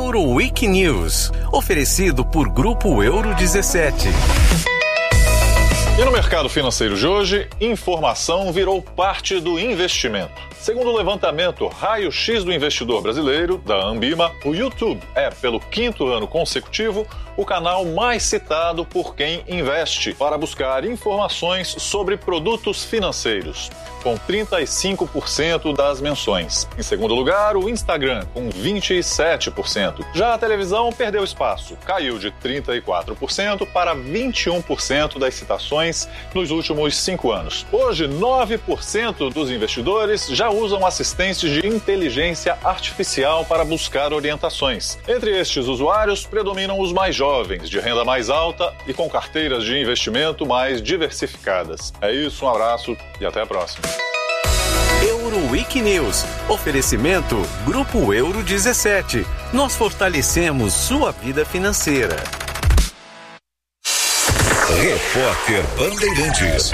Euroweek News, oferecido por Grupo Euro 17. E no mercado financeiro de hoje, informação virou parte do investimento. Segundo o levantamento Raio-X do Investidor Brasileiro, da Ambima, o YouTube é, pelo 5º ano consecutivo, o canal mais citado por quem investe para buscar informações sobre produtos financeiros, com 35% das menções. Em segundo lugar, o Instagram, com 27%. Já a televisão perdeu espaço, caiu de 34% para 21% das citações nos últimos 5 anos. Hoje, 9% dos investidores já usam assistentes de inteligência artificial para buscar orientações. Entre estes usuários, predominam os mais jovens, de renda mais alta e com carteiras de investimento mais diversificadas. É isso, um abraço e até a próxima. Euroweek News. Oferecimento Grupo Euro 17. Nós fortalecemos sua vida financeira. Repórter Bandeirantes.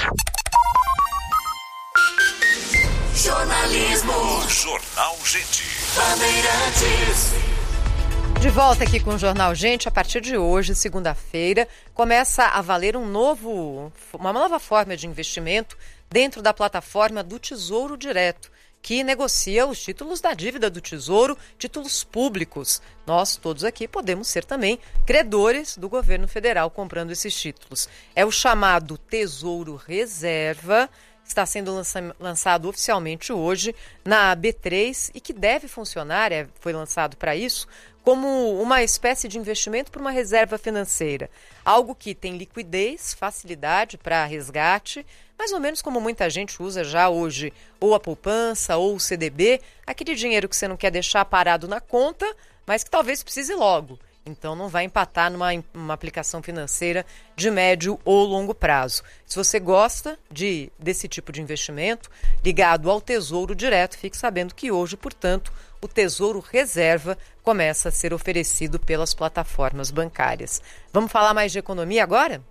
Jornalismo. Jornal Gente. Bandeirantes. De volta aqui com o Jornal Gente, a partir de hoje, segunda-feira, começa a valer uma nova forma de investimento dentro da plataforma do Tesouro Direto, que negocia os títulos da dívida do Tesouro, títulos públicos. Nós, todos aqui, podemos ser também credores do governo federal comprando esses títulos. É o chamado Tesouro Reserva, que está sendo lançado oficialmente hoje na B3 e que deve funcionar, foi lançado para isso, como uma espécie de investimento para uma reserva financeira. Algo que tem liquidez, facilidade para resgate, mais ou menos como muita gente usa já hoje, ou a poupança, ou o CDB, aquele dinheiro que você não quer deixar parado na conta, mas que talvez precise logo. Então não vai empatar numa aplicação financeira de médio ou longo prazo. Se você gosta desse tipo de investimento ligado ao Tesouro Direto, fique sabendo que hoje, portanto, o Tesouro Reserva começa a ser oferecido pelas plataformas bancárias. Vamos falar mais de economia agora?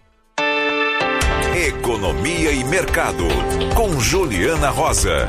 Economia e Mercado, com Juliana Rosa.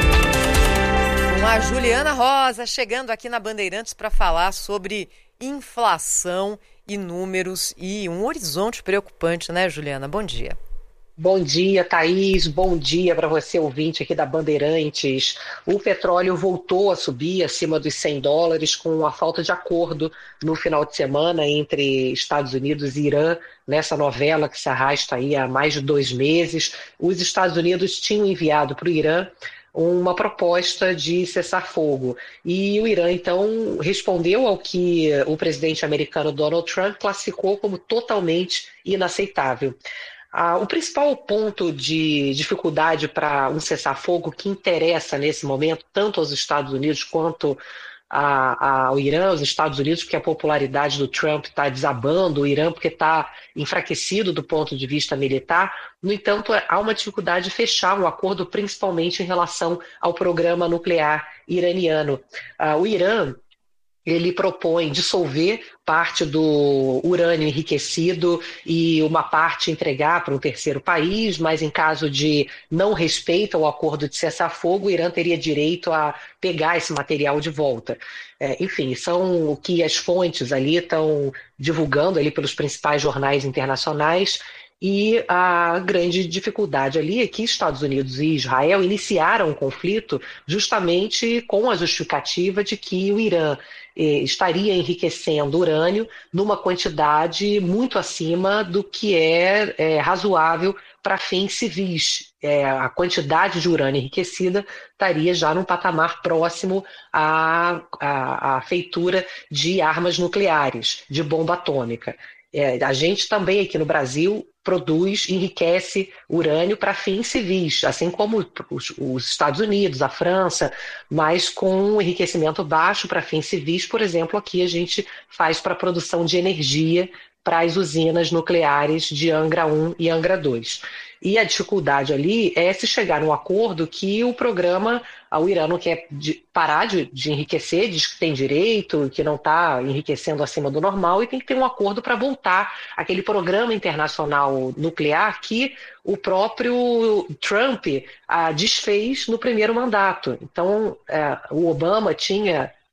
Com a Juliana Rosa, chegando aqui na Bandeirantes para falar sobre inflação e números e um horizonte preocupante, né, Juliana? Bom dia. Bom dia, Thaís. Bom dia para você, ouvinte aqui da Bandeirantes. O petróleo voltou a subir acima dos $100 com a falta de acordo no final de semana entre Estados Unidos e Irã, nessa novela que se arrasta aí há mais de 2 meses. Os Estados Unidos tinham enviado para o Irã uma proposta de cessar-fogo. E o Irã, então, respondeu ao que o presidente americano Donald Trump classificou como totalmente inaceitável. O principal ponto de dificuldade para um cessar-fogo que interessa nesse momento, tanto aos Estados Unidos quanto ao Irã, os Estados Unidos, porque a popularidade do Trump está desabando, o Irã porque está enfraquecido do ponto de vista militar. No entanto, há uma dificuldade de fechar um acordo, principalmente em relação ao programa nuclear iraniano. O Irã, ele propõe dissolver parte do urânio enriquecido e uma parte entregar para um terceiro país, mas em caso de não respeito ao acordo de cessar-fogo, o Irã teria direito a pegar esse material de volta. Enfim, são o que as fontes ali estão divulgando ali pelos principais jornais internacionais. E a grande dificuldade ali é que Estados Unidos e Israel iniciaram um conflito justamente com a justificativa de que o Irã estaria enriquecendo urânio numa quantidade muito acima do que é razoável para fins civis. A quantidade de urânio enriquecida estaria já num patamar próximo à feitura de armas nucleares, de bomba atômica. A gente também aqui no Brasil produz, enriquece urânio para fins civis, assim como os Estados Unidos, a França, mas com um enriquecimento baixo para fins civis. Por exemplo, aqui a gente faz para a produção de energia para as usinas nucleares de Angra 1 e Angra 2. E a dificuldade ali é se chegar num acordo que o programa, o Irã não quer parar de enriquecer, diz que tem direito, que não está enriquecendo acima do normal, e tem que ter um acordo para voltar àquele programa internacional nuclear que o próprio Trump desfez no primeiro mandato. Então, o Obama tinha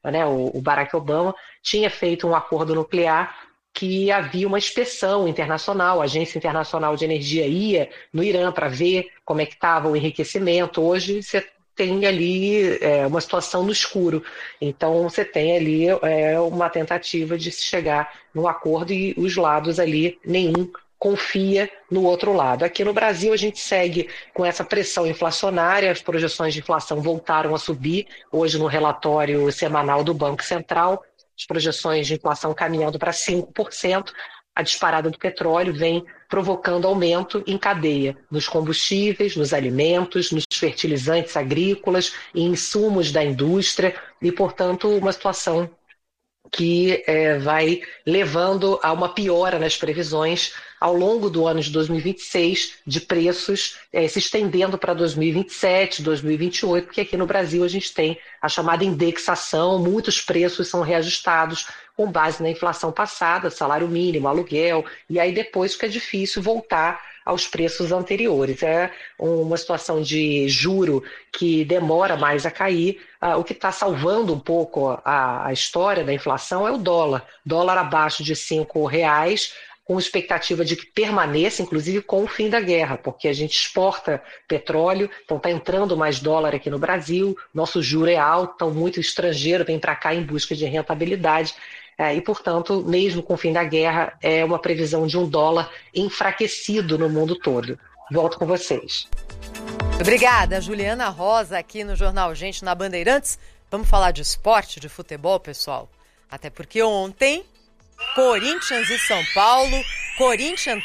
né, o Barack Obama, tinha feito um acordo nuclear que havia uma inspeção internacional, a Agência Internacional de Energia ia no Irã para ver como é que estava o enriquecimento. Hoje você tem ali uma situação no escuro. Então você tem ali uma tentativa de se chegar num acordo e os lados ali, nenhum confia no outro lado. Aqui no Brasil a gente segue com essa pressão inflacionária, as projeções de inflação voltaram a subir, hoje no relatório semanal do Banco Central, as projeções de inflação caminhando para 5%, a disparada do petróleo vem provocando aumento em cadeia, nos combustíveis, nos alimentos, nos fertilizantes agrícolas e insumos da indústria e, portanto, uma situação que vai levando a uma piora nas previsões ao longo do ano de 2026, de preços se estendendo para 2027, 2028, porque aqui no Brasil a gente tem a chamada indexação, muitos preços são reajustados com base na inflação passada, salário mínimo, aluguel, e aí depois fica difícil voltar aos preços anteriores. É uma situação de juro que demora mais a cair. O que está salvando um pouco a história da inflação é o dólar. Dólar abaixo de R$5, com expectativa de que permaneça, inclusive com o fim da guerra, porque a gente exporta petróleo, então está entrando mais dólar aqui no Brasil, nosso juro é alto, então muito estrangeiro vem para cá em busca de rentabilidade. E, portanto, mesmo com o fim da guerra, é uma previsão de um dólar enfraquecido no mundo todo. Volto com vocês. Obrigada, Juliana Rosa, aqui no Jornal Gente, na Bandeirantes. Vamos falar de esporte, de futebol, pessoal? Até porque ontem, Corinthians e São Paulo, Corinthians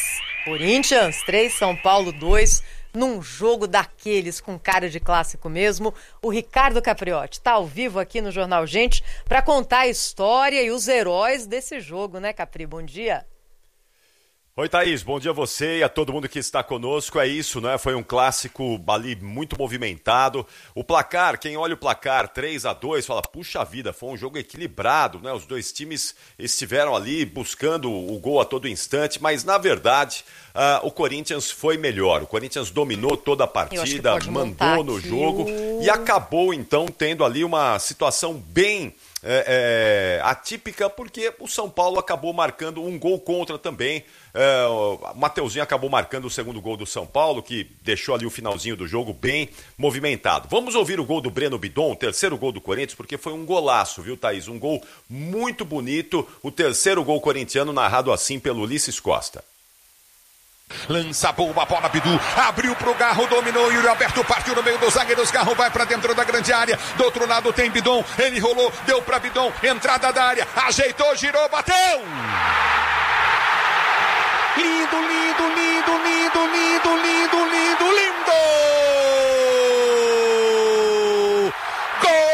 3, São Paulo 2, num jogo daqueles com cara de clássico mesmo. O Ricardo Capriotti está ao vivo aqui no Jornal Gente para contar a história e os heróis desse jogo, né, Capri? Bom dia. Oi, Thaís, bom dia a você e a todo mundo que está conosco. É isso, né? Foi um clássico ali muito movimentado. O placar, quem olha o placar 3-2, fala, puxa vida, foi um jogo equilibrado, né? Os dois times estiveram ali buscando o gol a todo instante, mas na verdade o Corinthians foi melhor. O Corinthians dominou toda a partida, mandou no jogo e acabou então tendo ali uma situação bem atípica, porque o São Paulo acabou marcando um gol contra também. O Mateuzinho acabou marcando o segundo gol do São Paulo, que deixou ali o finalzinho do jogo bem movimentado. Vamos ouvir o gol do Breno Bidon, o terceiro gol do Corinthians, porque foi um golaço, viu, Thaís? Um gol muito bonito, o terceiro gol corintiano narrado assim pelo Ulisses Costa. Lança boa bola, Bidu, abriu pro Garro, dominou, Yuri Alberto partiu no meio dos zagueiros, Garro vai pra dentro da grande área, do outro lado tem Bidon, ele rolou, deu pra Bidon, entrada da área, ajeitou, girou, bateu! Lindo, lindo, lindo, lindo, lindo, lindo, lindo, lindo! Gol!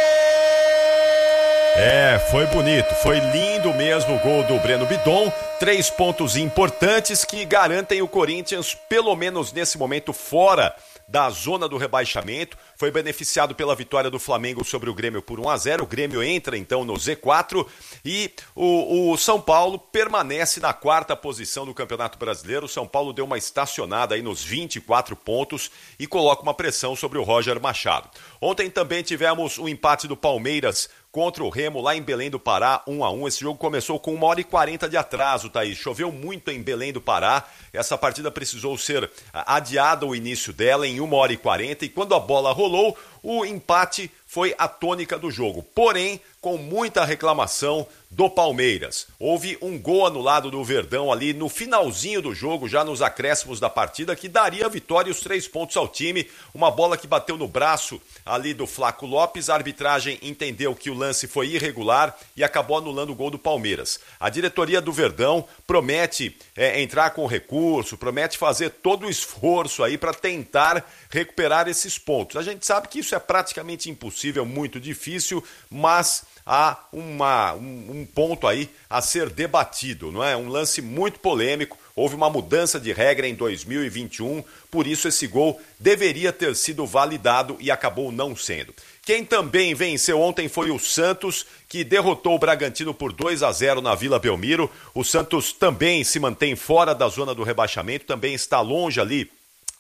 Foi bonito, foi lindo mesmo o gol do Breno Bidon. 3 pontos importantes que garantem o Corinthians, pelo menos nesse momento, fora da zona do rebaixamento. Foi beneficiado pela vitória do Flamengo sobre o Grêmio por 1-0. O Grêmio entra então no Z4 e o São Paulo permanece na 4ª posição do Campeonato Brasileiro. O São Paulo deu uma estacionada aí nos 24 pontos e coloca uma pressão sobre o Roger Machado. Ontem também tivemos o empate do Palmeiras contra o Remo lá em Belém do Pará, 1-1. Esse jogo começou com 1h40 de atraso, Thaís. Choveu muito em Belém do Pará. Essa partida precisou ser adiada o início dela em 1h40 e quando a bola rolou, o empate foi a tônica do jogo. Porém, com muita reclamação do Palmeiras. Houve um gol anulado do Verdão ali no finalzinho do jogo, já nos acréscimos da partida, que daria a vitória e os 3 pontos ao time. Uma bola que bateu no braço ali do Flaco Lopes. A arbitragem entendeu que o lance foi irregular e acabou anulando o gol do Palmeiras. A diretoria do Verdão promete entrar com recurso, promete fazer todo o esforço aí para tentar recuperar esses pontos. A gente sabe que isso é praticamente impossível, muito difícil, mas há um ponto aí a ser debatido, não é? Um lance muito polêmico, houve uma mudança de regra em 2021, por isso esse gol deveria ter sido validado e acabou não sendo. Quem também venceu ontem foi o Santos, que derrotou o Bragantino por 2-0 na Vila Belmiro. O Santos também se mantém fora da zona do rebaixamento, também está longe ali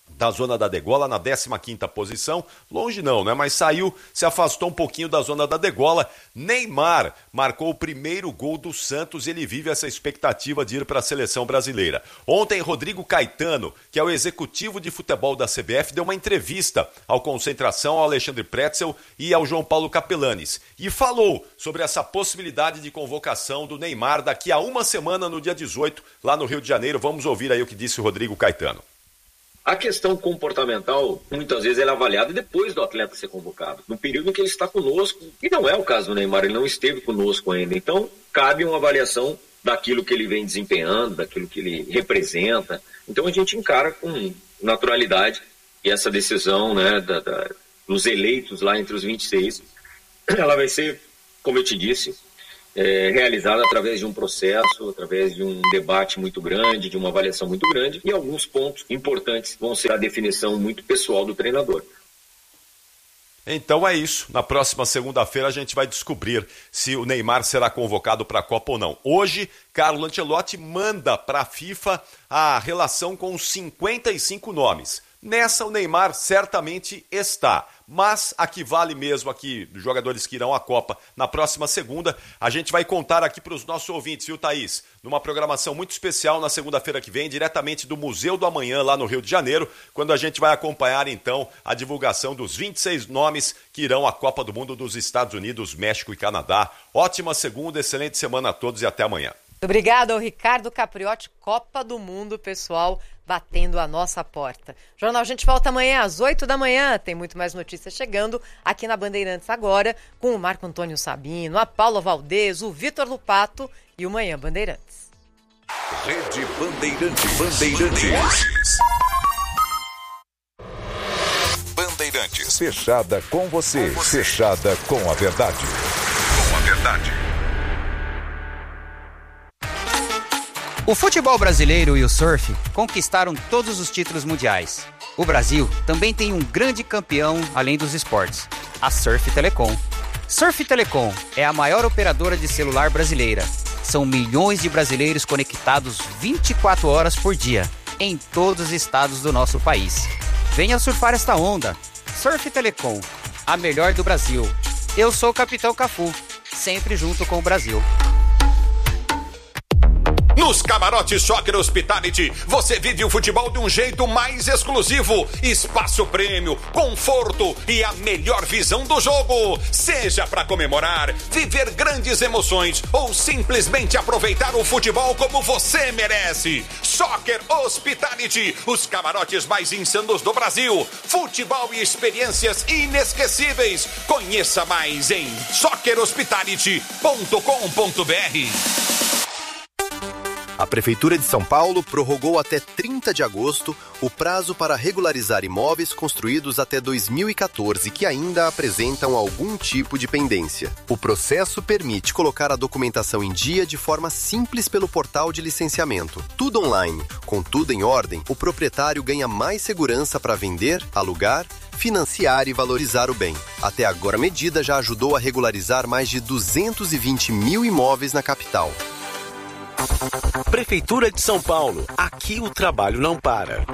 da zona da degola, na 15ª posição, longe não, né? Mas se afastou um pouquinho da zona da degola. Neymar marcou o primeiro gol do Santos e ele vive essa expectativa de ir para a seleção brasileira. Ontem, Rodrigo Caetano, que é o executivo de futebol da CBF, deu uma entrevista ao Concentração, ao Alexandre Pretzel e ao João Paulo Capelanes e falou sobre essa possibilidade de convocação do Neymar daqui a uma semana, no dia 18, lá no Rio de Janeiro. Vamos ouvir aí o que disse o Rodrigo Caetano. A questão comportamental, muitas vezes, ela é avaliada depois do atleta ser convocado, no período em que ele está conosco, e não é o caso do Neymar, ele não esteve conosco ainda. Então, cabe uma avaliação daquilo que ele vem desempenhando, daquilo que ele representa. Então, a gente encara com naturalidade e essa decisão, né, dos eleitos lá entre os 26, ela vai ser, como eu te disse, realizada através de um processo, através de um debate muito grande, de uma avaliação muito grande, e alguns pontos importantes vão ser a definição muito pessoal do treinador. Então é isso. Na próxima segunda-feira a gente vai descobrir se o Neymar será convocado para a Copa ou não. Hoje, Carlo Ancelotti manda para a FIFA a relação com os 55 nomes. Nessa o Neymar certamente está, mas aqui vale mesmo aqui dos jogadores que irão à Copa na próxima segunda. A gente vai contar aqui para os nossos ouvintes, viu, Thaís? Numa programação muito especial na segunda-feira que vem, diretamente do Museu do Amanhã, lá no Rio de Janeiro, quando a gente vai acompanhar então a divulgação dos 26 nomes que irão à Copa do Mundo dos Estados Unidos, México e Canadá. Ótima segunda, excelente semana a todos e até amanhã. Obrigado ao Ricardo Capriotti, Copa do Mundo, pessoal, batendo a nossa porta. Jornal, a gente volta amanhã às 8 da manhã. Tem muito mais notícias chegando aqui na Bandeirantes agora, com o Marco Antônio Sabino, a Paula Valdez, o Vitor Lupato e o Manhã Bandeirantes. Rede Bandeirantes. Bandeirantes. Fechada com você. Fechada com a verdade. O futebol brasileiro e o surf conquistaram todos os títulos mundiais. O Brasil também tem um grande campeão além dos esportes, a Surf Telecom. Surf Telecom é a maior operadora de celular brasileira. São milhões de brasileiros conectados 24 horas por dia, em todos os estados do nosso país. Venha surfar esta onda. Surf Telecom, a melhor do Brasil. Eu sou o Capitão Cafu, sempre junto com o Brasil. Nos camarotes Soccer Hospitality, você vive o futebol de um jeito mais exclusivo. Espaço prêmio, conforto e a melhor visão do jogo. Seja para comemorar, viver grandes emoções ou simplesmente aproveitar o futebol como você merece. Soccer Hospitality, os camarotes mais insanos do Brasil. Futebol e experiências inesquecíveis. Conheça mais em soccerhospitality.com.br. A Prefeitura de São Paulo prorrogou até 30 de agosto o prazo para regularizar imóveis construídos até 2014 que ainda apresentam algum tipo de pendência. O processo permite colocar a documentação em dia de forma simples pelo portal de licenciamento. Tudo online. Com tudo em ordem, o proprietário ganha mais segurança para vender, alugar, financiar e valorizar o bem. Até agora, a medida já ajudou a regularizar mais de 220 mil imóveis na capital. Prefeitura de São Paulo. Aqui o trabalho não para.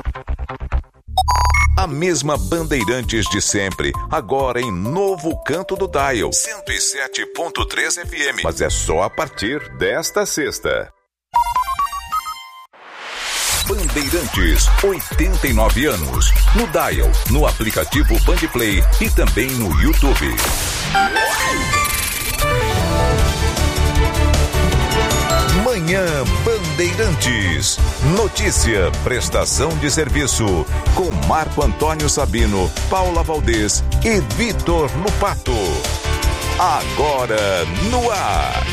A mesma Bandeirantes de sempre, agora em novo canto do dial. 107.3 FM. Mas é só a partir desta sexta. Bandeirantes, 89 anos. No dial, no aplicativo Bandplay e também no YouTube. Manhã Bandeirantes. Notícia, prestação de serviço. Com Marco Antônio Sabino, Paula Valdez e Vitor Lupato. Agora no ar.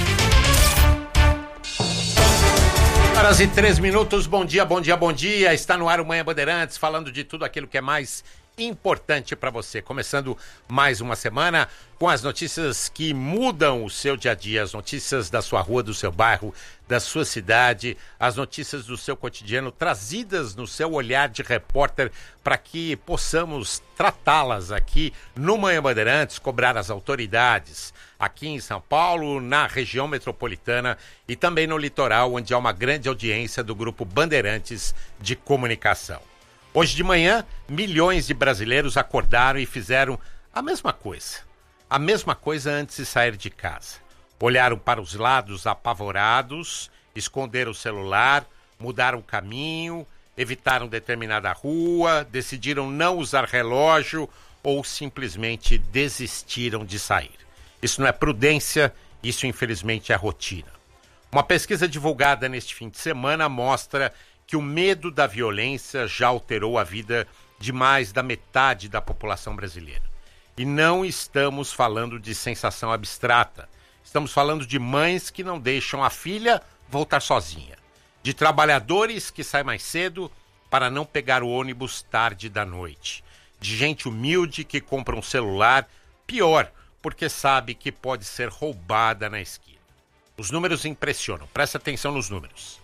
Horas e 3 minutos, bom dia. Está no ar o Manhã Bandeirantes, falando de tudo aquilo que é mais importante para você. Começando mais uma semana com as notícias que mudam o seu dia a dia, as notícias da sua rua, do seu bairro, da sua cidade, as notícias do seu cotidiano, trazidas no seu olhar de repórter para que possamos tratá-las aqui no Manhã Bandeirantes, cobrar as autoridades aqui em São Paulo, na região metropolitana e também no litoral, onde há uma grande audiência do Grupo Bandeirantes de Comunicação. Hoje de manhã, milhões de brasileiros acordaram e fizeram a mesma coisa. A mesma coisa antes de sair de casa. Olharam para os lados apavorados, esconderam o celular, mudaram o caminho, evitaram determinada rua, decidiram não usar relógio ou simplesmente desistiram de sair. Isso não é prudência, isso infelizmente é rotina. Uma pesquisa divulgada neste fim de semana mostra que o medo da violência já alterou a vida de mais da metade da população brasileira. E não estamos falando de sensação abstrata. Estamos falando de mães que não deixam a filha voltar sozinha. De trabalhadores que saem mais cedo para não pegar o ônibus tarde da noite. De gente humilde que compra um celular, pior, porque sabe que pode ser roubada na esquina. Os números impressionam. Presta atenção nos números.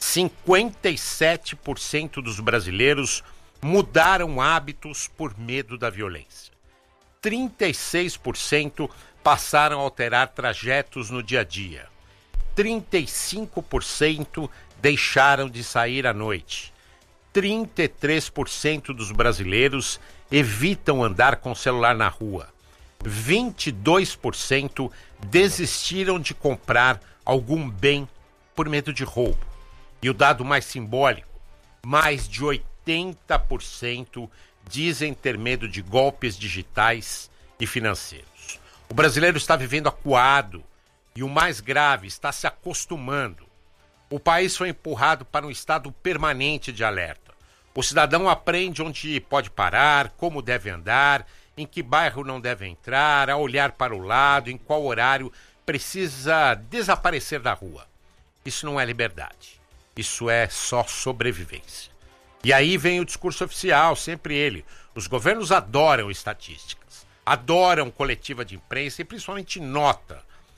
57% dos brasileiros mudaram hábitos por medo da violência. 36% passaram a alterar trajetos no dia a dia. 35% deixaram de sair à noite. 33% dos brasileiros evitam andar com o celular na rua. 22% desistiram de comprar algum bem por medo de roubo. E o dado mais simbólico, mais de 80% dizem ter medo de golpes digitais e financeiros. O brasileiro está vivendo acuado e o mais grave, está se acostumando. O país foi empurrado para um estado permanente de alerta. O cidadão aprende onde pode parar, como deve andar, em que bairro não deve entrar, a olhar para o lado, em qual horário precisa desaparecer da rua. Isso não é liberdade. Isso é só sobrevivência. E aí vem o discurso oficial, sempre ele. Os governos adoram estatísticas, adoram coletiva de imprensa e principalmente nota.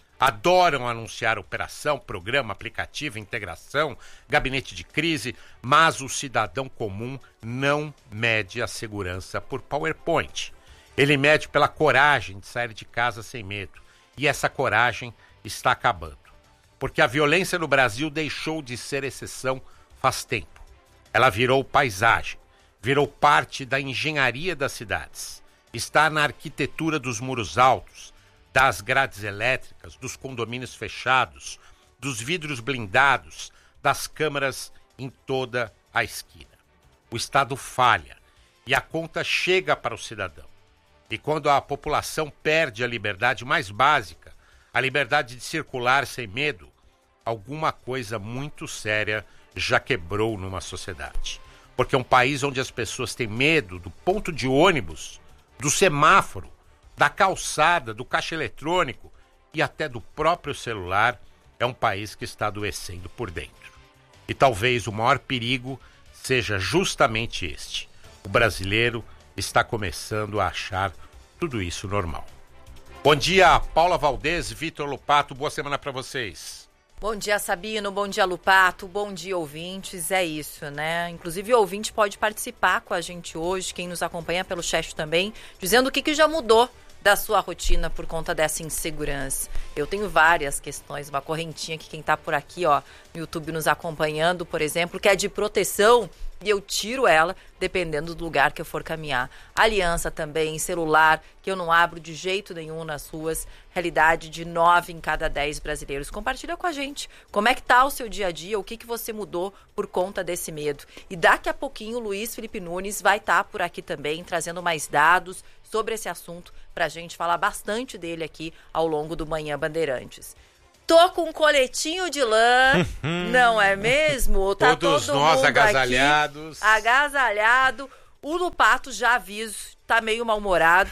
Adoram anunciar operação, programa, aplicativo, integração, gabinete de crise, mas o cidadão comum não mede a segurança por PowerPoint. Ele mede pela coragem de sair de casa sem medo. E essa coragem está acabando. Porque a violência no Brasil deixou de ser exceção faz tempo. Ela virou paisagem, virou parte da engenharia das cidades. Está na arquitetura dos muros altos, das grades elétricas, dos condomínios fechados, dos vidros blindados, das câmeras em toda a esquina. O Estado falha e a conta chega para o cidadão. E quando a população perde a liberdade mais básica, a liberdade de circular sem medo, alguma coisa muito séria já quebrou numa sociedade. Porque um país onde as pessoas têm medo do ponto de ônibus, do semáforo, da calçada, do caixa eletrônico e até do próprio celular, é um país que está adoecendo por dentro. E talvez o maior perigo seja justamente este. O brasileiro está começando a achar tudo isso normal. Bom dia, Paula Valdez, Vitor Lupato, boa semana para vocês. Bom dia, Sabino, bom dia, Lupato, bom dia, ouvintes, é isso, né? Inclusive o ouvinte pode participar com a gente hoje, quem nos acompanha pelo chat também, dizendo o que já mudou da sua rotina por conta dessa insegurança. Eu tenho várias questões, uma correntinha que quem tá por aqui, ó, no YouTube nos acompanhando, por exemplo, que é de proteção, e eu tiro ela dependendo do lugar que eu for caminhar. Aliança também, celular, que eu não abro de jeito nenhum nas ruas. Realidade de 9 em cada 10 brasileiros. Compartilha com a gente como é que tá o seu dia a dia, o que você mudou por conta desse medo. E daqui a pouquinho o Luiz Felipe Nunes vai estar por aqui também, trazendo mais dados sobre esse assunto pra gente falar bastante dele aqui ao longo do Manhã Bandeirantes. Tô com um coletinho de lã, não é mesmo? Tá todos todo nós mundo agasalhados. Aqui, agasalhado. O Lupato, já aviso, tá meio mal-humorado.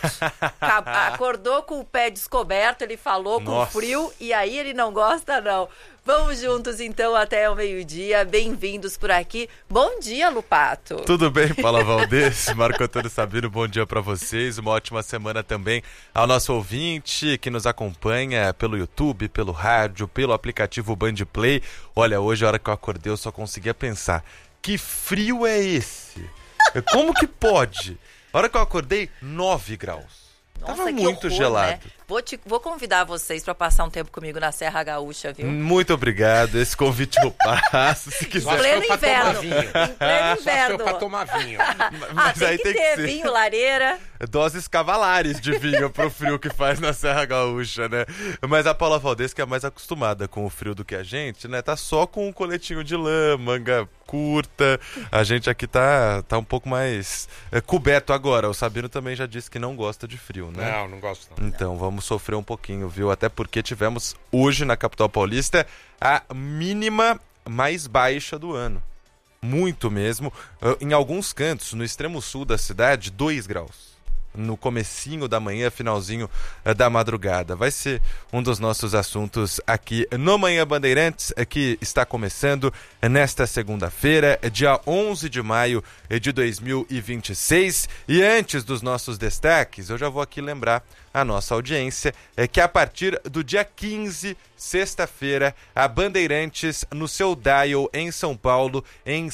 Acordou com o pé descoberto, ele falou com frio e aí ele não gosta, não. Vamos juntos, então, até o meio-dia. Bem-vindos por aqui. Bom dia, Lupato. Tudo bem, Paula Valdez, Marco Antônio Sabino, bom dia para vocês. Uma ótima semana também ao nosso ouvinte que nos acompanha pelo YouTube, pelo rádio, pelo aplicativo Band Play. Olha, hoje, a hora que eu acordei, eu só conseguia pensar, que frio é esse? Como que pode? A hora que eu acordei, 9 graus. Nossa, Tava que muito horror, gelado. Né? Vou convidar vocês para passar um tempo comigo na Serra Gaúcha, viu? Muito obrigado, esse convite eu passo, se quiser. Em pleno inverno. Em pleno inverno. Só para tomar vinho. Mas tem aí que tem ter que ser vinho, lareira. doses cavalares de vinho pro frio que faz na Serra Gaúcha, né? Mas a Paula Valdez, que é mais acostumada com o frio do que a gente, né? Tá só com um coletinho de lã, manga curta. A gente aqui tá um pouco mais coberto agora. O Sabino também já disse que não gosta de frio, né? Não gosto não. Então, vamos sofrer um pouquinho, viu? Até porque tivemos hoje na capital paulista a mínima mais baixa do ano. Muito mesmo. Em alguns cantos, no extremo sul da cidade, 2 graus. No comecinho da manhã, finalzinho da madrugada. Vai ser um dos nossos assuntos aqui no Manhã Bandeirantes, que está começando nesta segunda-feira, dia 11 de maio de 2026. E antes dos nossos destaques, eu já vou aqui lembrar a nossa audiência que a partir do dia 15, sexta-feira, a Bandeirantes no seu dial em São Paulo em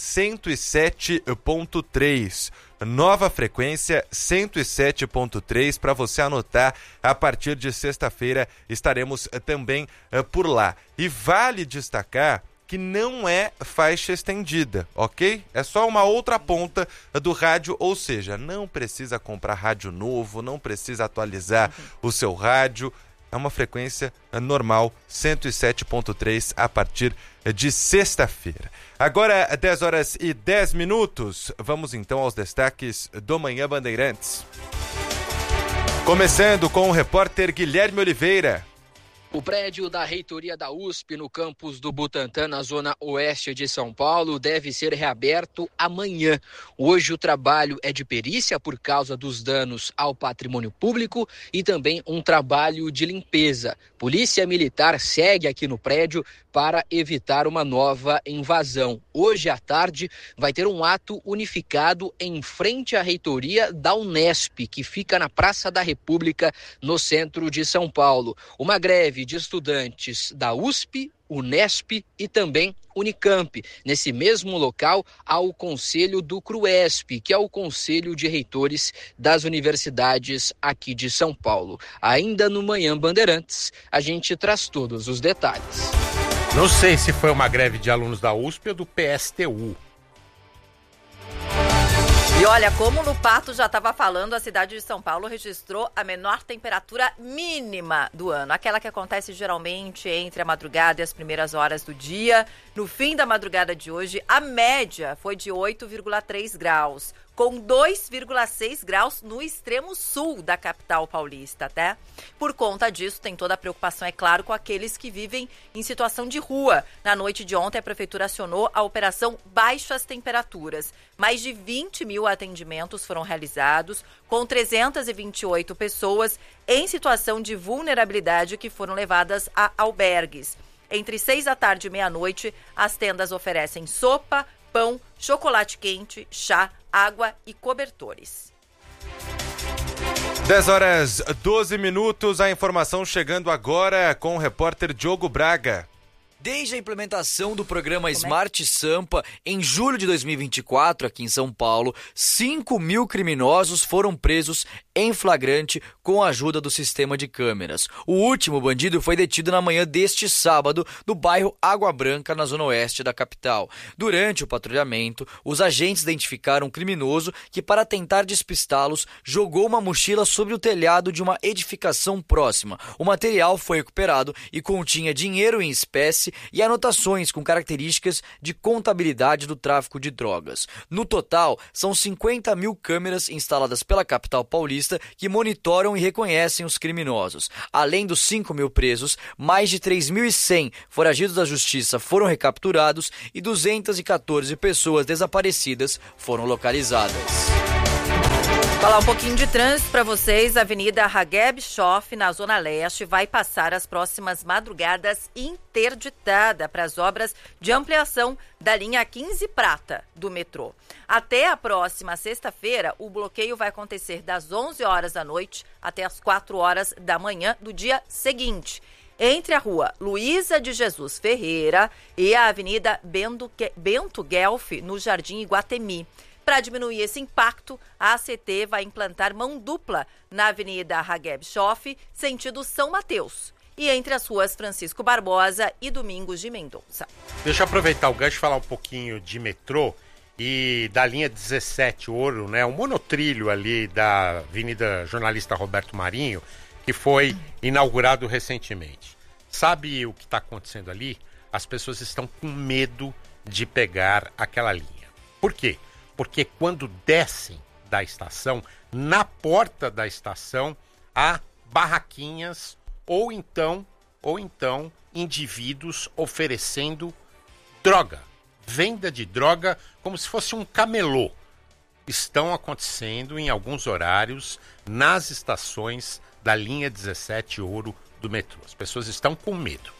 107.3. Nova frequência 107.3 para você anotar. A partir de sexta-feira estaremos também por lá. E vale destacar que não é faixa estendida, ok? É só uma outra ponta do rádio, ou seja, não precisa comprar rádio novo, não precisa atualizar o seu rádio. É uma frequência normal, 107.3 a partir de sexta-feira. Agora, 10 horas e 10 minutos, vamos então aos destaques do Manhã Bandeirantes. Começando com o repórter Guilherme Oliveira. O prédio da reitoria da USP no campus do Butantã, na zona oeste de São Paulo, deve ser reaberto amanhã. Hoje o trabalho é de perícia por causa dos danos ao patrimônio público e também um trabalho de limpeza. Polícia Militar segue aqui no prédio para evitar uma nova invasão. Hoje à tarde vai ter um ato unificado em frente à reitoria da Unesp, que fica na Praça da República, no centro de São Paulo. Uma greve de estudantes da USP, Unesp e também Unicamp. Nesse mesmo local há o Conselho do CRUESP, que é o Conselho de Reitores das Universidades aqui de São Paulo. Ainda no Manhã Bandeirantes, a gente traz todos os detalhes. Não sei se foi uma greve de alunos da USP ou do PSTU. E olha, como o Lupato já estava falando, a cidade de São Paulo registrou a menor temperatura mínima do ano. Aquela que acontece geralmente entre a madrugada e as primeiras horas do dia. No fim da madrugada de hoje, a média foi de 8,3 graus, com 2,6 graus no extremo sul da capital paulista, até. Por conta disso, tem toda a preocupação, é claro, com aqueles que vivem em situação de rua. Na noite de ontem, a prefeitura acionou a operação Baixas Temperaturas. Mais de 20 mil atendimentos foram realizados, com 328 pessoas em situação de vulnerabilidade que foram levadas a albergues. Entre 6 da tarde e meia-noite, as tendas oferecem sopa, pão, chocolate quente, chá, água e cobertores. 10 horas 12 minutos, a informação chegando agora com o repórter Diogo Braga. Desde a implementação do programa Smart Sampa, em julho de 2024, aqui em São Paulo, 5 mil criminosos foram presos em flagrante com a ajuda do sistema de câmeras. O último bandido foi detido na manhã deste sábado, no bairro Água Branca, na zona oeste da capital. Durante o patrulhamento, os agentes identificaram um criminoso que, para tentar despistá-los, jogou uma mochila sobre o telhado de uma edificação próxima. O material foi recuperado e continha dinheiro em espécie e anotações com características de contabilidade do tráfico de drogas. No total, são 50 mil câmeras instaladas pela capital paulista que monitoram e reconhecem os criminosos. Além dos 5 mil presos, mais de 3.100 foragidos da justiça foram recapturados e 214 pessoas desaparecidas foram localizadas. Falar um pouquinho de trânsito para vocês. A Avenida Hageb Schoff, na Zona Leste, vai passar as próximas madrugadas interditada para as obras de ampliação da linha 15 Prata do metrô. Até a próxima sexta-feira, o bloqueio vai acontecer das 11 horas da noite até as 4 horas da manhã do dia seguinte, entre a rua Luísa de Jesus Ferreira e a Avenida Bento Guelfi, no Jardim Iguatemi. para diminuir esse impacto, a ACT vai implantar mão dupla na Avenida Hageb Schoff, sentido São Mateus, e entre as ruas Francisco Barbosa e Domingos de Mendonça. Deixa eu aproveitar o gancho e falar um pouquinho de metrô e da linha 17 Ouro, né? Um monotrilho ali da Avenida Jornalista Roberto Marinho, que foi inaugurado recentemente. Sabe o que está acontecendo ali? As pessoas estão com medo de pegar aquela linha. Por quê? Porque quando descem da estação, na porta da estação, há barraquinhas ou então indivíduos oferecendo droga, venda de droga como se fosse um camelô. Estão acontecendo em alguns horários nas estações da linha 17 Ouro do metrô. As pessoas estão com medo.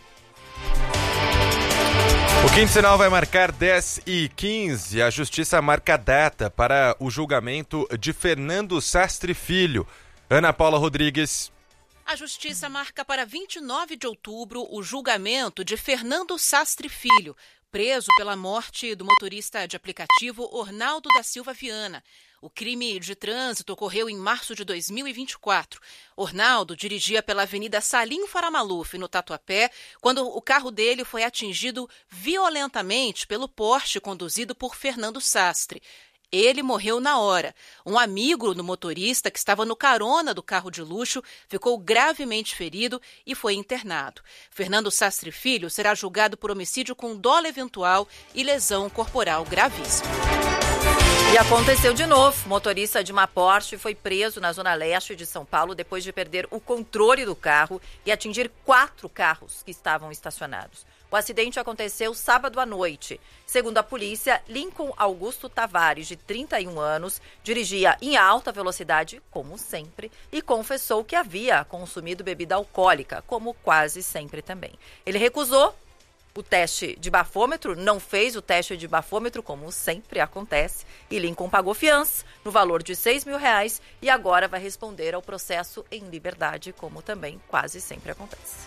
O quinzenal vai marcar 10h15. A Justiça marca a data para o julgamento de Fernando Sastre Filho. Ana Paula Rodrigues. A Justiça marca para 29 de outubro o julgamento de Fernando Sastre Filho, preso pela morte do motorista de aplicativo Ornaldo da Silva Viana. O crime de trânsito ocorreu em março de 2024. Ornaldo dirigia pela Avenida Salim Faramaluf, no Tatuapé, quando o carro dele foi atingido violentamente pelo Porsche conduzido por Fernando Sastre. Ele morreu na hora. Um amigo do motorista, que estava no carona do carro de luxo, ficou gravemente ferido e foi internado. Fernando Sastre Filho será julgado por homicídio com dolo eventual e lesão corporal gravíssima. E aconteceu de novo. O motorista de uma Porsche foi preso na zona leste de São Paulo depois de perder o controle do carro e atingir 4 carros que estavam estacionados. O acidente aconteceu sábado à noite. Segundo a polícia, Lincoln Augusto Tavares, de 31 anos, dirigia em alta velocidade, como sempre, e confessou que havia consumido bebida alcoólica, como quase sempre também. Ele recusou o teste de bafômetro, não fez o teste de bafômetro, como sempre acontece, e Lincoln pagou fiança no valor de R$6 mil e agora vai responder ao processo em liberdade, como também quase sempre acontece.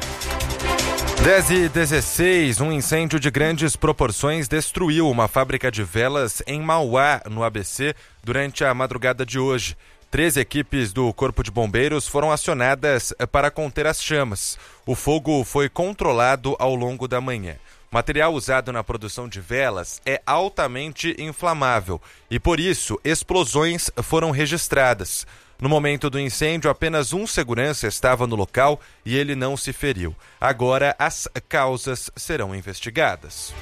10h16, um incêndio de grandes proporções destruiu uma fábrica de velas em Mauá, no ABC, durante a madrugada de hoje. 13 equipes do Corpo de Bombeiros foram acionadas para conter as chamas. O fogo foi controlado ao longo da manhã. O material usado na produção de velas é altamente inflamável e, por isso, explosões foram registradas. No momento do incêndio, apenas um segurança estava no local e ele não se feriu. Agora, as causas serão investigadas.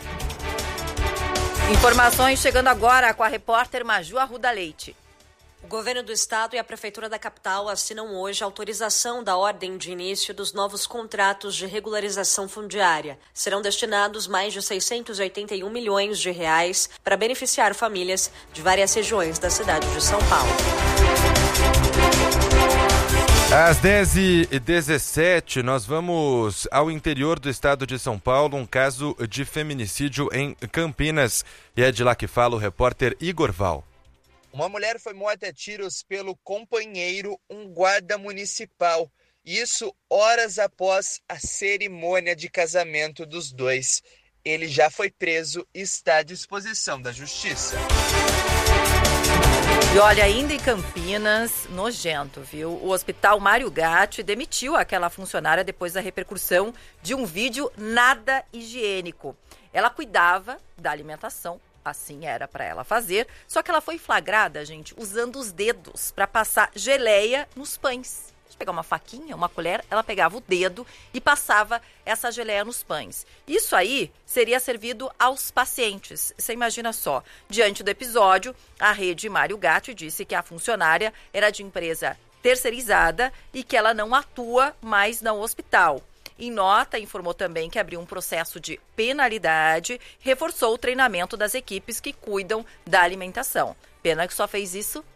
Informações chegando agora com a repórter Maju Arruda Leite. O governo do estado e a prefeitura da capital assinam hoje a autorização da ordem de início dos novos contratos de regularização fundiária. Serão destinados mais de R$681 milhões para beneficiar famílias de várias regiões da cidade de São Paulo. Às 10h17, nós vamos ao interior do estado de São Paulo, um caso de feminicídio em Campinas. E é de lá que fala o repórter Igor Val. Uma mulher foi morta a tiros pelo companheiro, um guarda municipal. Isso horas após a cerimônia de casamento dos dois. Ele já foi preso e está à disposição da justiça. E olha, ainda em Campinas, nojento, viu? O Hospital Mário Gatti demitiu aquela funcionária depois da repercussão de um vídeo nada higiênico. Ela cuidava da alimentação, assim era para ela fazer, só que ela foi flagrada, gente, usando os dedos para passar geleia nos pães. Pegar uma faquinha, uma colher, ela pegava o dedo e passava essa geleia nos pães. Isso aí seria servido aos pacientes. Você imagina só. Diante do episódio, a rede Mário Gatti disse que a funcionária era de empresa terceirizada e que ela não atua mais no hospital. Em nota, informou também que abriu um processo de penalidade, reforçou o treinamento das equipes que cuidam da alimentação. Pena que só fez isso